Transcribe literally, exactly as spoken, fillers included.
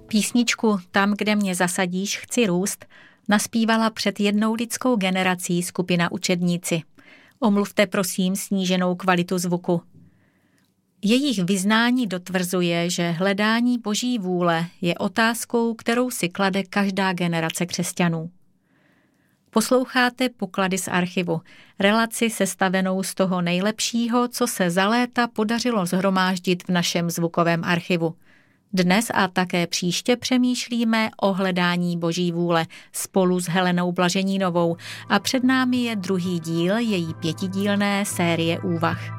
Písničku Tam, kde mě zasadíš, chci růst naspívala před jednou lidskou generací skupina Učedníci. Omluvte prosím sníženou kvalitu zvuku. Jejich vyznání dotvrzuje, že hledání Boží vůle je otázkou, kterou si klade každá generace křesťanů. Posloucháte Poklady z archivu, relaci sestavenou z toho nejlepšího, co se za léta podařilo shromáždit v našem zvukovém archivu. Dnes a také příště přemýšlíme o hledání Boží vůle spolu s Helenou Blaženínovou a před námi je druhý díl její pětidílné série úvah.